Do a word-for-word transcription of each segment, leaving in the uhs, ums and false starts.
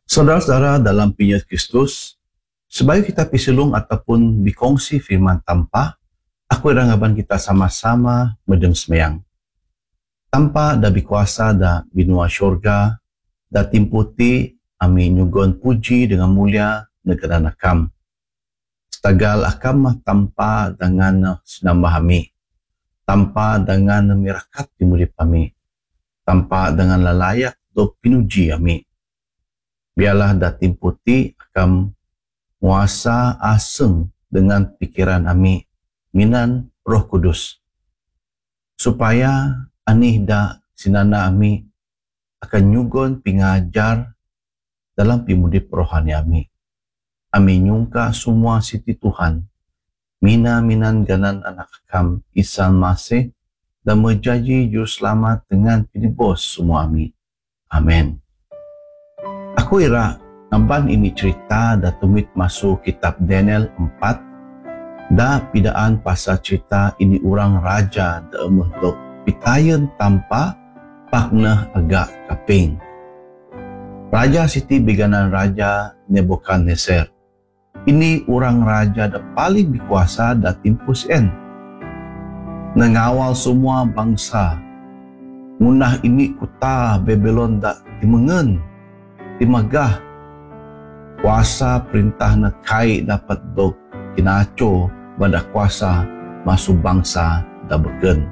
Saudara-saudara dalam Yesus Kristus, sebagai kita pisilung ataupun bikongsi firman tanpa, aku irangaban kita sama-sama medem semeyang. Tanpa da bikuasa da binua syurga, da timputi ami nyugon puji dengan mulia negara nakam. Setagal akam mah tanpa dengan senambah ami, tanpa dengan mirakat dimulip kami, tanpa dengan lalayak do pinuji ami. Biarlah datim putih akan muasa aseng dengan pikiran ami minan Roh Kudus, supaya anih da sinana ami akan nyugon pingajar dalam pimudip rohani ami. Ami nyungka semua siti Tuhan, mina minan ganan anak akam Isa Masih dan menjadi juru selamat dengan pinibos semua ami. Amin. Aku ira namban ini cerita da tumit masuk kitab Daniel empat da pidaan pasal cerita ini orang raja da emeh dok pitayen tanpa paknah agak kaping. Raja siti beganan Raja Nebukadnezar. Ini orang raja da paling berkuasa da timpus en. Nengawal semua bangsa. Munah ini kuta Babylon da timengen, timagah. Kuasa perintah na kai dapat dog kinaco pada kuasa masuk bangsa da beken.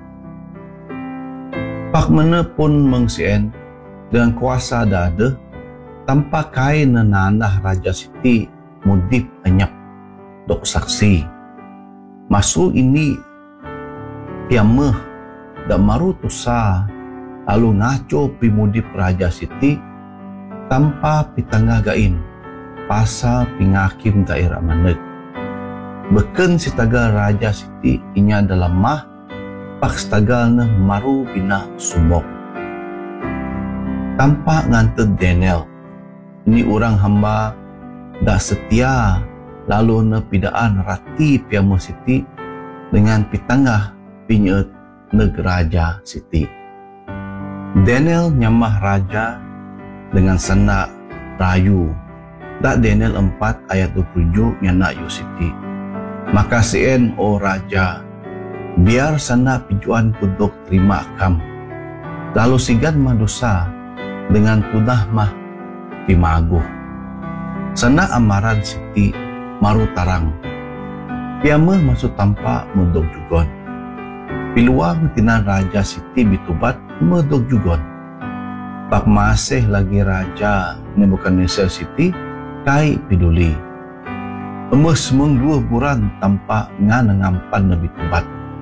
Pak mana pun mengsien dengan kuasa da ada, tanpa kai na nanah Raja Siti mudip anyap dok saksi. Masuk ini piameh da maru tusa lalu ngaco pimudip Raja Siti tanpa pitangah gain pasal pingakim daerah maneg. Beken si tagal Raja Siti inya dalam mah pak tagal na maru bina sumok. Tanpa nganted Daniel, ini orang hamba dah setia lalu na pidaan rati piamo Siti dengan pitangah pinyet neg Raja Siti. Daniel nyamah raja dengan senak rayu. Tak Daniel empat ayat dua puluh tujuh nyana yu Siti. Maka sien o raja, biar sana pijuan kudok terima akam. Lalu sigan madosa dengan tunah mah pimaguh. Sana amaran Siti maru tarang. Piameh masuk tanpa mendok jugon. Piluang tinan Raja Siti bitubat mendok jugon. Pak masih lagi Raja Nebukadnezar Siti kai peduli. Emes meng dua bulan tanpa ngan ngampan nabi tubat.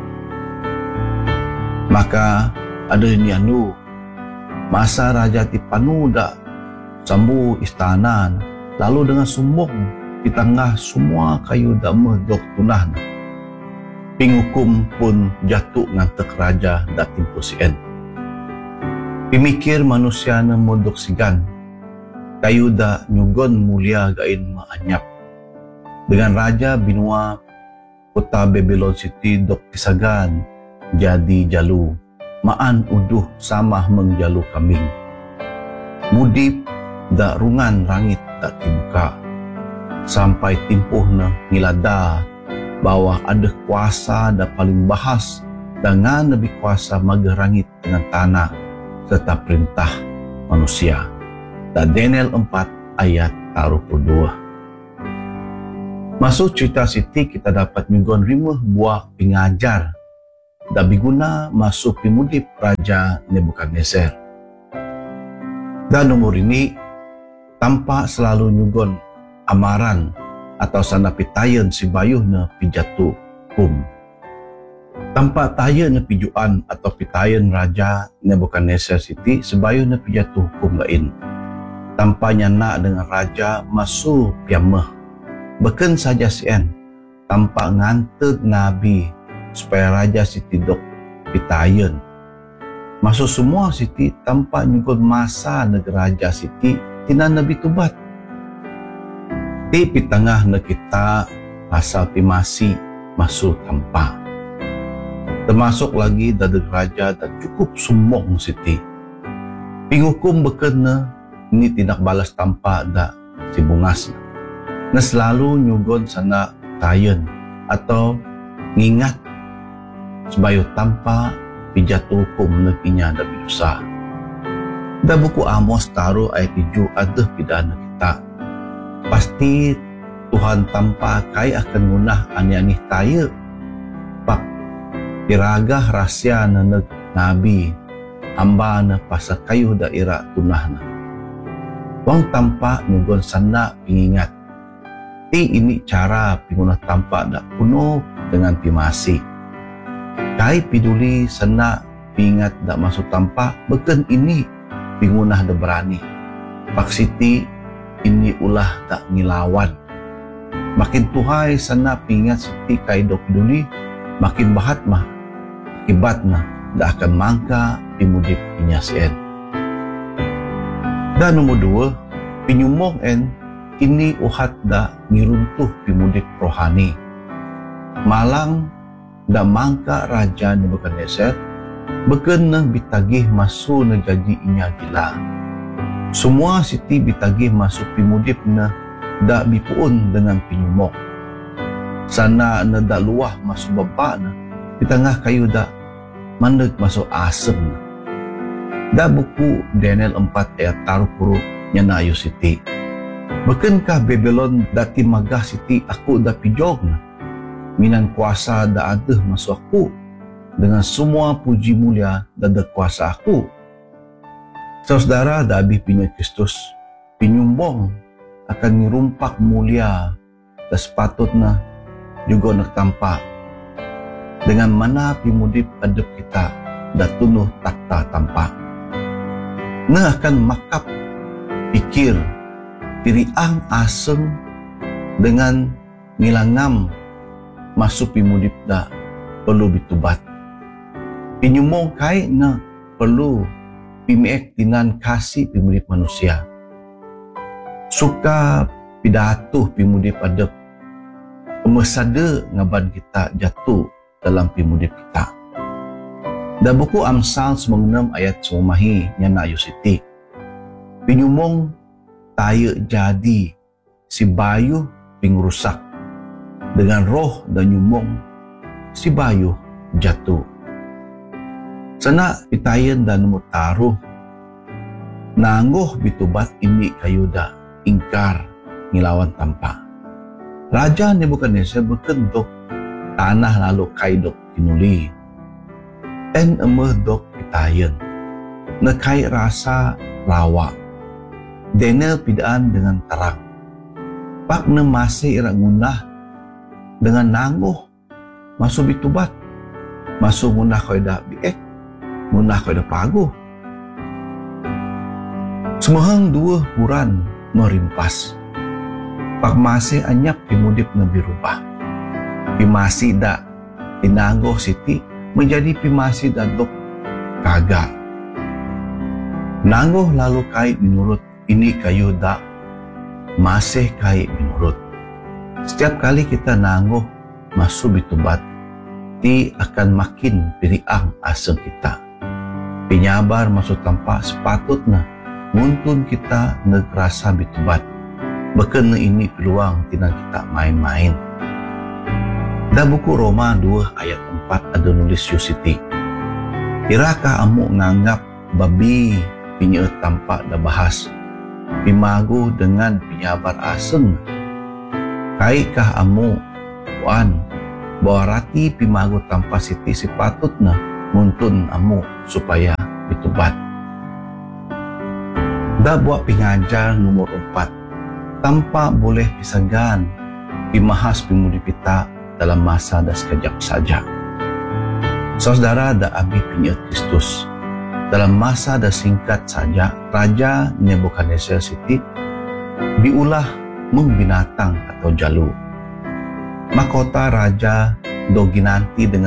Maka ada ini anu masa Raja Tipanu dak sambu istanan lalu dengan sumbong di tengah semua kayu dak medok tunah. Pingukum pun jatuh ngantek Raja dak timpusien. Pimikir manusia na modok sigan, kayu da nyugon mulia gain maanyap. Dengan Raja binua kota Babylon City dok pisagan, jadi jalu, maan uduh samah mengjalu kambing. Mudip da rungan rangit da tibuka, sampai timpuh na ngilada, bahwa ada kuasa da paling bahas, dengan lebih kuasa magerangit dengan tanah, serta perintah manusia. Dan Daniel empat ayat dua puluh dua. Masuk cerita Siti kita dapat nyugon rimeh buah pingajar dan biguna masuk pimudip Raja Nebukadnezar. Dan nomor ini tanpa selalu nyugon amaran atau sana pitayen si bayuh na pijatu kum. Tanpa tayen na pijuan atau pitayen Raja Nebukadnezar Siti sebayuh na pijatu hukum lain. Tanpa nyana dengan Raja masuk piameh. Beken saja sien, tanpa nganted Nabi supaya Raja Siti dok pitayen. Masuk semua Siti tanpa nyugon masa negara Raja Siti tina Nabi tubat. Ti pitangah na kita pasal pimasi masuk tanpa. Termasuk lagi dadeg Raja dan cukup sumong Siti. Pingukum beken na ini tindak balas tampa da si bungas na. Na selalu nyugon sana tayon atau ngingat sebayo tampa pijatu hukum nagpinya da binusa. Da buku Amos taro ayat tujuh aduh pidana kita. Pasti Tuhan tampa kay akan ngunah ani-anih tayo. Pak iragah rasya na nag nabi amba na pasa kayo daira tunah na. Wang tampa nyugon sana pingingat. Ti ini cara pingunah tampa da puno dengan pimasi. Kay piduli sana pingat da masuk tampa, beken ini pingunah da berani. Paksiti ini ulah da ngilawan. Makin tuhay sana pingat siti kay do piduli, makin bahat mah. Akibat na da akan mangka pimudip inyasien. Dan nomor dua, pinyumong en ini uhat da ngiruntuh pimudip rohani. Malang da mangka raja Nebukadneser beken na bitagih masu na jadi inya gila. Semua siti bitagih masuk pimudip na da bipuon dengan pinyumong. Sana na da luah masuk baba na di tengah kayu da mandeg masuk asem na. Da buku Daniel empat ayat taruh puru nyanayo siti. Bekankah Babylon dati magah siti aku da pijog na. Minan kuasa da adeh masuk aku. Dengan semua puji mulia da da kuasa aku. Saudara da abih pinya Kristus. Pinyumbong akan nirumpak mulia. Da sepatutna juga nak tampak. Dengan mana pimudip adep kita. Da tunuh takta tampak. Na akan makap pikir. Tiriang asem dengan ngilangam masuk pimudip da perlu bitubat. Pinyumong kay na perlu pimiek tinan kasih pimudip manusia. Suka pidatuh pimudip adep. Mesada ngaban kita jatuh dalam pimudip kita. Da buku Amsal sembilan ayat sumahi nyana Yusiti. Pinyumong tayo jadi si bayu pingrusak dengan roh dan nyumong si bayu jatuh. Sana pitayan dan mutaruh nanggoh bitubat ini kayuda ingkar ngilawan tampa. Raja Nebukadneser berkentuk tanah lalu kaidok kinuli. En emeh dok pitayan nekai rasa rawa. Daniel pidaan dengan terang. Pak ne masih ira ngunah dengan nangguh masuk bitubat. Masuk ngunah kau dah biek. Ngunah kau dah paguh. Semahang dua buran merimpas. Pak masih anyap pimudip na birubah. Pimasi da tinangguh siti menjadi pimasi da dok kagak. Nangguh lalu kait menurut ini kayu dak masih kait menurut. Setiap kali kita nangguh masuk bitubat, ti akan makin piriang aseng kita. Pinyabar masuk tanpa sepatutnya nguntun kita ngerasa bitubat. Beken ini peluang tina kita main-main. Da buku Roma dua ayat empat ada nulis Yusiti. Irakah amu nganggap babi pinyeut tampak da bahas pimagu dengan pinyabar aseng. Kaikah amu wan bahwa rati pimagu tanpa siti sepatutna muntun amu supaya bitubat. Da buat pingajar nomor empat tanpa boleh pisagan pimahas pimudipita dalam masa da sekejap saja. Saudara da abi pinyeut Kristus dalam masa da singkat saja, Raja Nebukadneser siti diulah membinatang atau jalu. Mahkota raja doginanti dengan